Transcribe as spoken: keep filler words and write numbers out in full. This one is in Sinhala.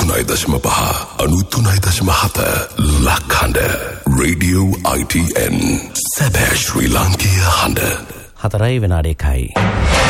අනූතුනයි දශම පහ අනූතුනයි දශම හත ලක්හඬ Radio I T N සැබෑ ශ්‍රී ලාංකීය හඬ හතරයි විනාඩි එකයි